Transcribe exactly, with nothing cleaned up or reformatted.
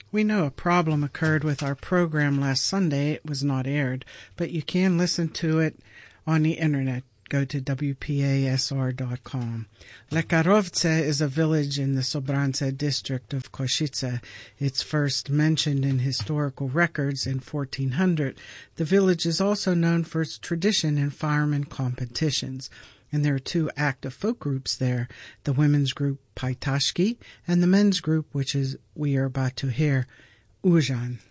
We know a problem occurred with our program last Sunday. It was not aired, but you can listen to it on the internet. Go to W P A S R dot com. Lekarovce is a village in the Sobrance district of Košice. It's first mentioned in historical records in fourteen hundred. The village is also known for its tradition in fireman competitions. And there are two active folk groups there, the women's group Paitashki and the men's group, which is we are about to hear, Uzhan.